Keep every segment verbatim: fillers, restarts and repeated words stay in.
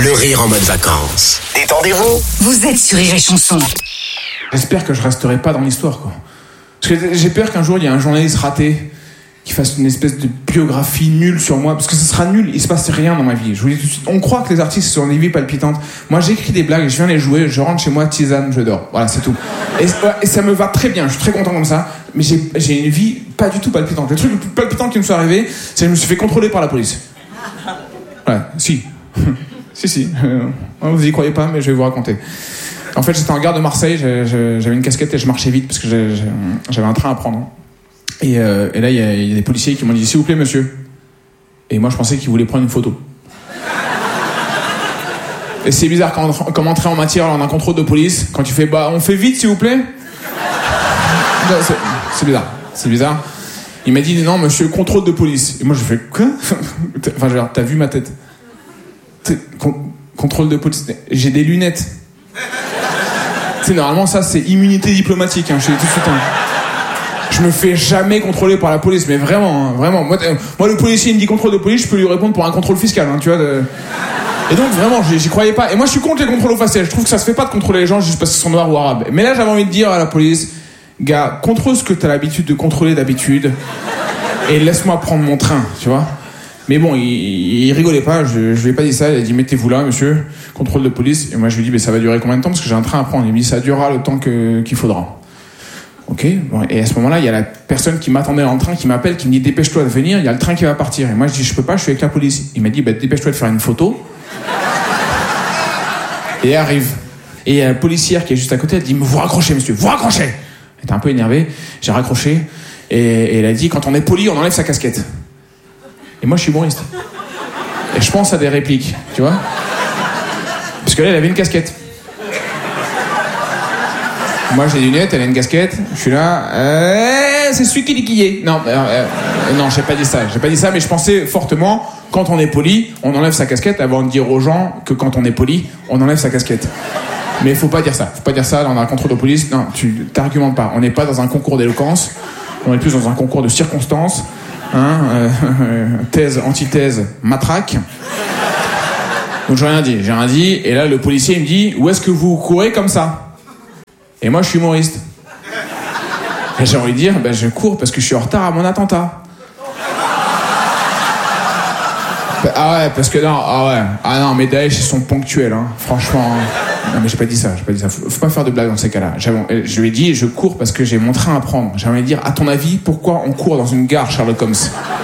Le rire en mode vacances. Détendez-vous. Vous êtes sur Rire et Chanson. J'espère que je resterai pas dans l'histoire, quoi. Parce que j'ai peur qu'un jour, il y ait un journaliste raté qui fasse une espèce de biographie nulle sur moi, parce que ce sera nul, il se passe rien dans ma vie. Je vous dis tout de suite, on croit que les artistes sont des vies palpitantes. Moi, j'écris des blagues, je viens les jouer, je rentre chez moi, tisane, je dors. Voilà, c'est tout. Et, et ça me va très bien, je suis très content comme ça, mais j'ai, j'ai une vie pas du tout palpitante. Le truc le plus palpitant qui me soit arrivé, c'est que je me suis fait contrôler par la police. Ouais, si. si, si. Euh, vous y croyez pas, mais je vais vous raconter. En fait, j'étais en gare de Marseille, j'avais une casquette et je marchais vite parce que j'avais un train à prendre. Et, euh, et là, il y, y a des policiers qui m'ont dit « S'il vous plaît, monsieur ». Et moi, je pensais qu'ils voulaient prendre une photo. Et c'est bizarre, quand, comme entrer en matière en un contrôle de police, quand tu fais « Bah, on fait vite, s'il vous plaît ». C'est bizarre, c'est bizarre. Il m'a dit « Non, monsieur, contrôle de police ». Et moi, je fais « Quoi ?» Enfin, genre, t'as vu ma tête. Con, contrôle de police. J'ai des lunettes. Tu sais, normalement, ça, c'est immunité diplomatique. Hein, je sais tout de suite. Hein. Je me fais jamais contrôler par la police, mais vraiment, hein, vraiment. Moi, moi, le policier il me dit contrôle de police, je peux lui répondre pour un contrôle fiscal, hein, tu vois. De... Et donc, vraiment, j'y, j'y croyais pas. Et moi, je suis contre les contrôles au faciès. Je trouve que ça se fait pas de contrôler les gens juste parce qu'ils sont noirs ou arabes. Mais là, j'avais envie de dire à la police, gars, contrôle ce que t'as l'habitude de contrôler d'habitude, et laisse-moi prendre mon train, tu vois. Mais bon, il, il rigolait pas, je, je lui ai pas dit ça, il a dit mettez-vous là, monsieur, contrôle de police. Et moi, je lui ai dit, mais ça va durer combien de temps? Parce que j'ai un train à prendre. Il me dit, ça durera le temps que, qu'il faudra. Ok, bon, et à ce moment-là, il y a la personne qui m'attendait dans le train qui m'appelle, qui me dit dépêche-toi de venir, il y a le train qui va partir. Et moi je dis je peux pas, je suis avec la police. Il m'a dit bah, dépêche-toi de faire une photo. Et elle arrive. Et il y a la policière qui est juste à côté, elle dit vous raccrochez monsieur, vous raccrochez. Elle était un peu énervée, j'ai raccroché. Et, et elle a dit quand on est poli, on enlève sa casquette. Et moi je suis humoriste. Et je pense à des répliques, tu vois. Parce que là elle avait une casquette. Moi j'ai des lunettes, elle a une casquette, je suis là, euh, c'est celui qui dit qui est. Non, euh, euh, non, j'ai pas dit ça, j'ai pas dit ça, mais je pensais fortement, quand on est poli, on enlève sa casquette avant de dire aux gens que quand on est poli, on enlève sa casquette. Mais faut pas dire ça, faut pas dire ça, là on a un contrôle de police, non, tu t'argumentes pas, on n'est pas dans un concours d'éloquence, on est plus dans un concours de circonstances, hein, euh, thèse, antithèse, matraque. Donc j'ai rien dit, j'ai rien dit, et là le policier il me dit, où est-ce que vous courez comme ça ? Et moi, je suis humoriste. Et j'ai envie de dire, ben, je cours parce que je suis en retard à mon attentat. Ah ouais, parce que non, ah ouais, ah non, mais Daesh, ils sont ponctuels, hein, franchement. Hein. Non, mais j'ai pas dit ça, j'ai pas dit ça. Faut, faut pas faire de blagues dans ces cas-là. J'avais, je lui ai dit, je cours parce que j'ai mon train à prendre. J'ai envie de dire, à ton avis, pourquoi on court dans une gare, Sherlock Holmes ?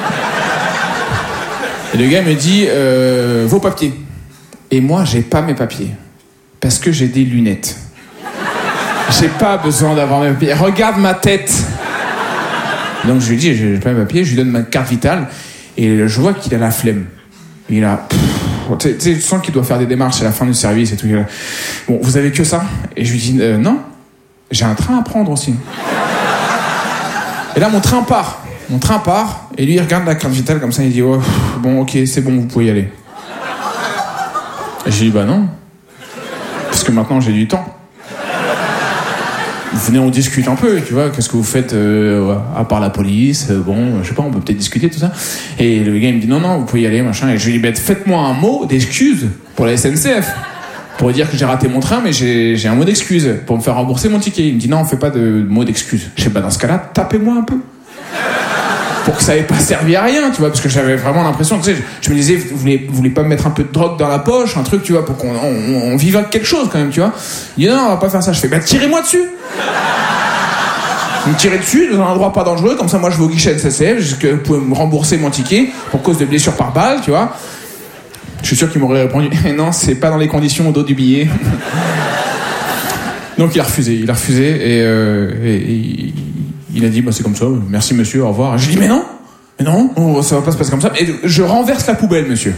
Et le gars me dit, euh, vos papiers. Et moi, j'ai pas mes papiers. Parce que j'ai des lunettes. J'ai pas besoin d'avoir mes papiers. Regarde ma tête. Donc je lui dis, j'ai pas mes papiers, je lui donne ma carte vitale et je vois qu'il a la flemme. Il a, tu sais, tu sens qu'il doit faire des démarches à la fin du service et tout. Bon, vous avez que ça ? Et je lui dis, euh, non, j'ai un train à prendre aussi. Et là, mon train part. Mon train part et lui, il regarde la carte vitale comme ça, il dit, oh, bon, ok, c'est bon, vous pouvez y aller. Et je lui dis, bah non, parce que maintenant j'ai du temps. Venez, on discute un peu, tu vois, qu'est-ce que vous faites euh, à part la police, euh, bon, je sais pas, on peut peut-être discuter, tout ça. Et le gars, il me dit, non, non, vous pouvez y aller, machin. Et je lui dis, bah, faites-moi un mot d'excuse pour la S N C F. Pour dire que j'ai raté mon train, mais j'ai, j'ai un mot d'excuse pour me faire rembourser mon ticket. Il me dit, non, on fait pas de mot d'excuse. Je sais pas, dans ce cas-là, tapez-moi un peu. Pour que ça n'ait pas servi à rien, tu vois, parce que j'avais vraiment l'impression, tu sais, je, je me disais, vous voulez, vous voulez pas me mettre un peu de drogue dans la poche, un truc, tu vois, pour qu'on on, on vive quelque chose quand même, tu vois. Il dit, non, on va pas faire ça. Je fais, bah, tirez-moi dessus. Vous me tirez dessus, dans un endroit pas dangereux, comme ça, moi, je vais au guichet S N C F, jusqu'à vous pouvez me rembourser mon ticket pour cause de blessures par balle, tu vois. Je suis sûr qu'il m'aurait répondu, non, c'est pas dans les conditions au dos du billet. Donc, il a refusé, il a refusé, et, euh, et, et il a dit, bah, c'est comme ça, merci monsieur, au revoir. J'ai dit, mais non, mais non, oh, ça va pas se passer comme ça. Et je renverse la poubelle, monsieur.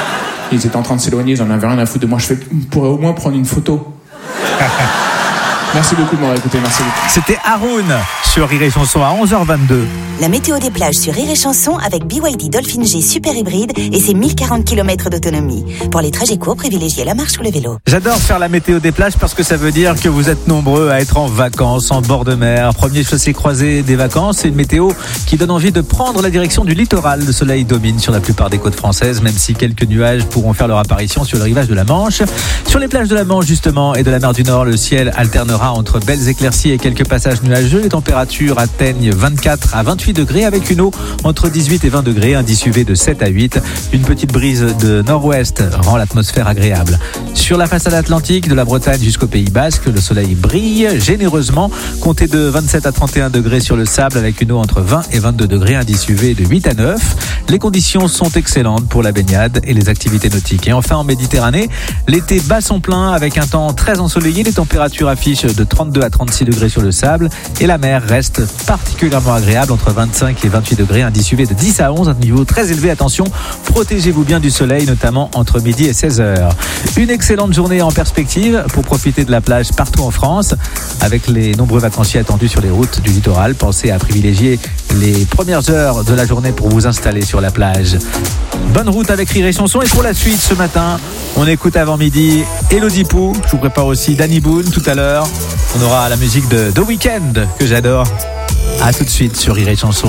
Ils étaient en train de s'éloigner, ils en avaient rien à foutre de moi. Je fais, on pourrait au moins prendre une photo. Merci beaucoup de m'avoir écouté, merci beaucoup. C'était Haroun sur Rire et Chanson à onze heures vingt-deux. La météo des plages sur Rire et Chanson avec B Y D Dolphin G Super Hybride et ses mille quarante kilomètres d'autonomie. Pour les trajets courts, privilégiez la marche ou le vélo. J'adore faire la météo des plages parce que ça veut dire que vous êtes nombreux à être en vacances, en bord de mer. Premier chassé-croisé des vacances, c'est une météo qui donne envie de prendre la direction du littoral. Le soleil domine sur la plupart des côtes françaises, même si quelques nuages pourront faire leur apparition sur le rivage de la Manche. Sur les plages de la Manche, justement, et de la mer du Nord, le ciel alternera entre belles éclaircies et quelques passages nuageux. Les températures atteignent vingt-quatre à vingt-huit degrés avec une eau entre dix-huit et vingt degrés, indice U V de sept à huit. Une petite brise de nord-ouest rend l'atmosphère agréable. Sur la façade atlantique, de la Bretagne jusqu'au Pays Basque, le soleil brille généreusement. Comptez de vingt-sept à trente et un degrés sur le sable avec une eau entre vingt et vingt-deux degrés, indice U V de huit à neuf. Les conditions sont excellentes pour la baignade et les activités nautiques. Et enfin en Méditerranée, l'été bat son plein avec un temps très ensoleillé. Les températures affichent de trente-deux à trente-six degrés sur le sable et la mer reste particulièrement agréable entre vingt-cinq et vingt-huit degrés, indice U V de dix à onze, un niveau très élevé. Attention, protégez-vous bien du soleil, notamment entre midi et seize heures. Une excellente journée en perspective pour profiter de la plage partout en France. Avec les nombreux vacanciers attendus sur les routes du littoral, pensez à privilégier les premières heures de la journée pour vous installer sur la plage. Bonne route avec Rire et Chanson. Et pour la suite, ce matin, on écoute avant midi Elodie Pou. Je vous prépare aussi Danny Boone tout à l'heure. On aura la musique de The Weeknd que j'adore. À tout de suite sur Rire et Chanson.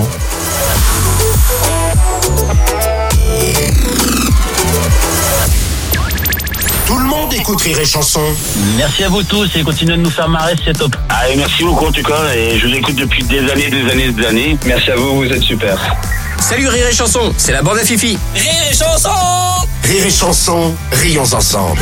Tout le monde écoute Rire et Chanson. Merci à vous tous et continuez de nous faire marrer, c'est top. Ah, et merci beaucoup en tout cas, et je vous écoute depuis des années, des années, des années. Merci à vous, vous êtes super. Salut Rire et Chanson, c'est la bande à Fifi. Rire et Chanson. Rire et Chanson, rions ensemble.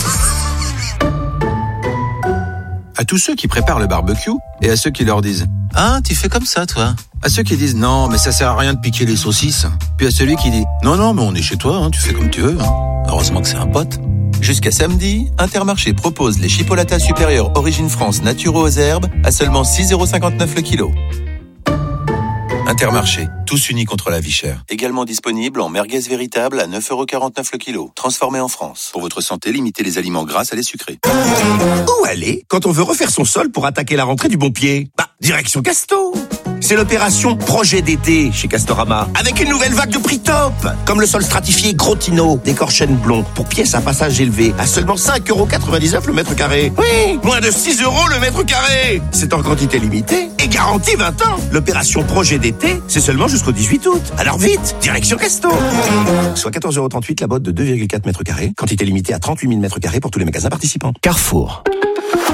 À tous ceux qui préparent le barbecue et à ceux qui leur disent « Ah, tu fais comme ça, toi ?» À ceux qui disent « Non, mais ça sert à rien de piquer les saucisses. » Puis à celui qui dit « Non, non, mais on est chez toi, hein, tu fais comme tu veux. Hein. Heureusement que c'est un pote. » Jusqu'à samedi, Intermarché propose les chipolatas supérieurs Origine France naturaux aux herbes à seulement six euros cinquante-neuf le kilo. Intermarché, tous unis contre la vie chère. Également disponible en merguez véritable à neuf euros quarante-neuf le kilo. Transformé en France. Pour votre santé, limitez les aliments gras à les sucrés. Où aller quand on veut refaire son sol pour attaquer la rentrée du bon pied? Bah, direction Casto. C'est l'opération Projet d'été chez Castorama. Avec une nouvelle vague de prix top. Comme le sol stratifié Grotino, décor chêne blond, pour pièces à passage élevé, à seulement cinq euros quatre-vingt-dix-neuf le mètre carré. Oui, moins de six euros le mètre carré. C'est en quantité limitée et garantie vingt ans. L'opération Projet d'été, c'est seulement jusqu'au dix-huit août. Alors vite, direction Casto. Soit quatorze euros trente-huit la botte de deux virgule quatre mètres carrés. Quantité limitée à trente-huit mille mètres carrés pour tous les magasins participants. Carrefour.